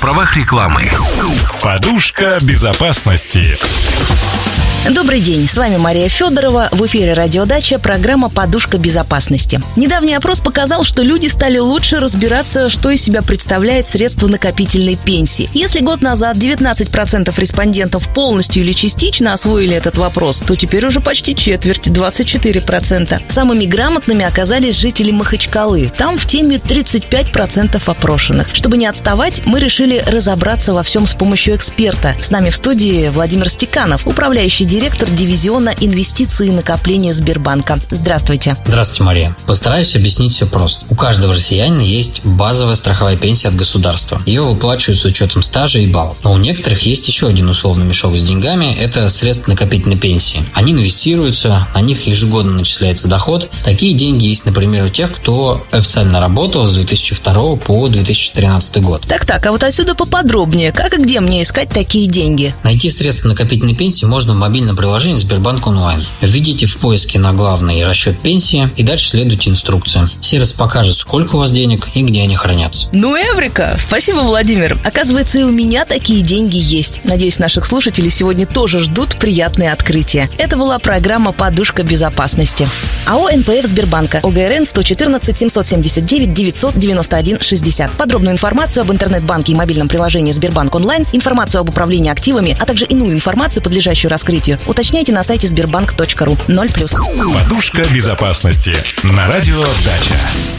правах рекламы. Подушка безопасности. Добрый день, с вами Мария Федорова. В эфире «Радиодача», программа «Подушка безопасности». Недавний опрос показал, что люди стали лучше разбираться, что из себя представляет средство накопительной пенсии. Если год назад 19% респондентов полностью или частично освоили этот вопрос, то теперь уже почти четверть, 24%. Самыми грамотными оказались жители Махачкалы. Там в теме 35% опрошенных. Чтобы не отставать, мы решили разобраться во всем с помощью эксперта. С нами в студии Владимир Стеканов, управляющий директор дивизиона инвестиций и накопления Сбербанка. Здравствуйте. Здравствуйте, Мария. Постараюсь объяснить все просто. У каждого россиянина есть базовая страховая пенсия от государства. Ее выплачивают с учетом стажа и баллов. Но у некоторых есть еще один условный мешок с деньгами. Это средства накопительной пенсии. Они инвестируются, на них ежегодно начисляется доход. Такие деньги есть, например, у тех, кто официально работал с 2002 по 2013 год. Так, а вот отсюда поподробнее. Как и где мне искать такие деньги? Найти средства накопительной пенсии можно в мобильном приложении Сбербанк онлайн. Введите в поиске на главный расчет пенсии и дальше следуйте инструкции. Сервис покажет, сколько у вас денег и где они хранятся. Ну, эврика! Спасибо, Владимир. Оказывается, и у меня такие деньги есть. Надеюсь, наших слушателей сегодня тоже ждут приятные открытия. Это была программа «Подушка безопасности». АО «НПФ Сбербанка». ОГРН 114 779 991 60. Подробную информацию об интернет-банке и мобильном приложении Сбербанк онлайн, информацию об управлении активами, а также иную информацию, подлежащую раскрытию, уточняйте на сайте sberbank.ru. 0+. Подушка безопасности на радио «Дача».